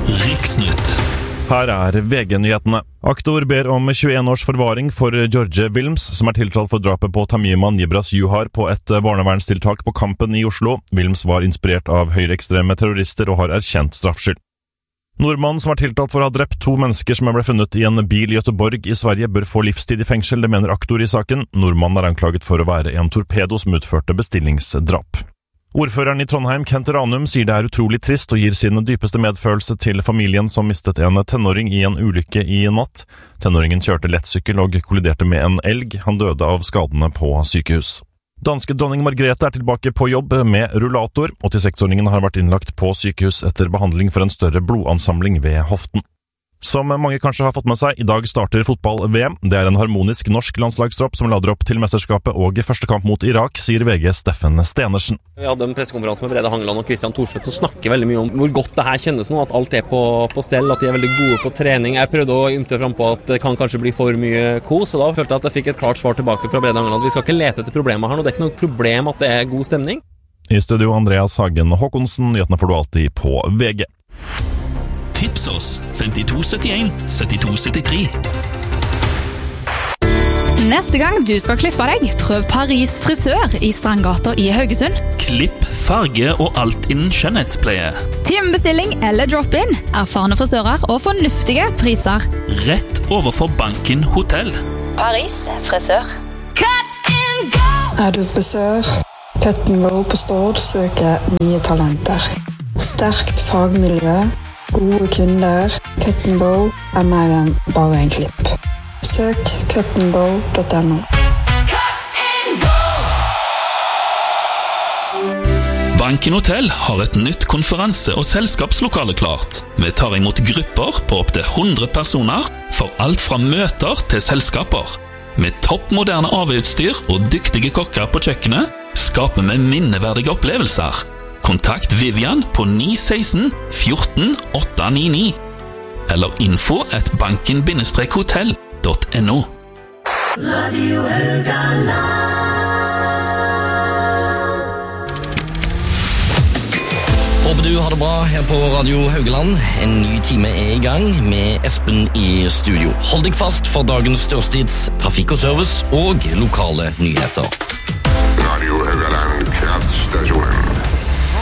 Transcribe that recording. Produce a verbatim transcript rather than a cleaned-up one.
Riksnytt. Her er V G-nyhetene. Aktor ber om tjueen års forvaring for George Wilms, som er tiltalt for drapet på Tamima Nibras Juhar på et barnevernstiltak på Kampen i Oslo. Wilms var inspirert av høyreekstreme terrorister og har erkjent straffskyld. Nordmannen som er tiltalt for å ha drept to mennesker som ble funnet i en bil i Göteborg i Sverige, bør få livstid i fengsel, det mener aktor i saken. Nordmannen er anklaget for å være en torpedo som utførte bestillingsdrap. Ordføreren i Trondheim, Kent Ranum, sier det er utrolig trist og gir sin dypeste medfølelse til familien som mistet en tenåring i en ulykke i natt. Tenåringen kjørte lettsykkel og kolliderte med en elg. Han døde av skadene på sykehus. Danske dronning Margrethe er tilbake på jobb med rullator. åttiseks-åringen har vært innlagt på sykehus etter behandling for en større blodansamling ved hoften. Som mange kanskje har fått med seg, i dag starter fotball-V M. Det er en harmonisk norsk landslagstropp som lader opp til mesterskapet og første kamp mot Irak, sier V G's Steffen Stenersen. Vi hadde en pressekonferanse med Brede Hangeland og Christian Thorsvedt som snakker veldig mye om hvor godt det her kjennes nå, at alt er på, på stell, at de er veldig gode på trening. Jeg prøvde å ymte frem på at det kan kanskje bli for mye kos, og da følte jeg at jeg fikk et klart svar tilbake fra Brede Hangeland. Vi skal ikke lete etter problemer her nå, det er ikke noe problem at det er god stemning. I studio Andreas Hagen Håkonsen, nyhetene får du alltid på V G. Tips oss femtito syttien syttito syttitre. Neste gang du skal klippe deg, prøv Paris frisør i Strandgata i Haugesund. Klipp, farge og alt innen skjønnhetspleie. Timebestilling eller drop-in, erfarne frisører og fornuftige priser. Rett overfor Banken Hotell. Paris frisør. Cut and go! Er du frisør? Cut and Go på Stord søker nye talenter. Sterkt fagmiljø, gode kunder. Cut and Go er mer enn bare en klipp. Søk cut and go punktum no. Banken Hotell har et nytt konferanse- og selskapslokale klart. Vi tar imot grupper på opp til hundre personer for alt fra møter til selskaper. Med toppmoderne A V-utstyr og dyktige kokker på kjøkkenet skaper vi minneverdige opplevelser. Kontakt Vivian på ni seksten fjorten åtte ni ni eller info at banken hotell punktum no. Radio Haugaland. Håper du har det bra her på Radio Haugaland. En ny time er i gang med Espen i studio. Hold deg fast for dagens størstids trafikk og service og lokale nyheter. Radio Haugaland, kraftstasjonen.